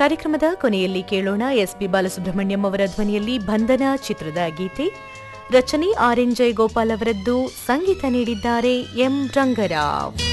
ಕಾರ್ಯಕ್ರಮದ ಕೊನೆಯಲ್ಲಿ ಕೇಳೋಣ ಎಸ್ಪಿ ಬಾಲಸುಬ್ರಹ್ಮಣ್ಯಂ ಅವರ ಧ್ವನಿಯಲ್ಲಿ ಬಂಧನ ಚಿತ್ರದ ಗೀತೆ. ರಚನೆ ಆರ್ ಎನ್ ಜಯಗೋಪಾಲ್ ಅವರದ್ದು, ಸಂಗೀತ ನೀಡಿದ್ದಾರೆ ಎಂ ರಂಗರಾವ್.